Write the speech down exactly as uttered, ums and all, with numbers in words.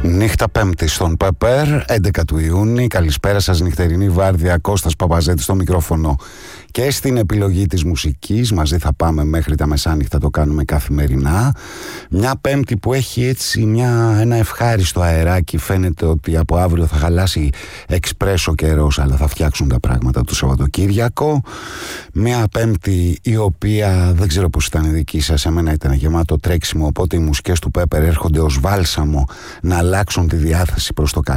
Νύχτα Πέμπτη στον Πέπερ, έντεκα του Ιούνιου. Καλησπέρα σας, νυχτερινή βάρδια. Κώστας Παπαζέτης στο μικρόφωνο και στην επιλογή της μουσικής. Μαζί θα πάμε μέχρι τα μεσάνυχτα, το κάνουμε καθημερινά. Μια Πέμπτη που έχει έτσι μια, ένα ευχάριστο αεράκι. Φαίνεται ότι από αύριο θα χαλάσει εξπρέσο καιρός, αλλά θα φτιάξουν τα πράγματα το Σαββατοκύριακο. Μια Πέμπτη η οποία δεν ξέρω πώς ήταν η δική σας. Εμένα ήταν γεμάτο τρέξιμο, οπότε οι μουσικές του Πέπερ έρχονται ως βάλσαμο να αλλάξουν τη διάθεση προς το καλύτερο.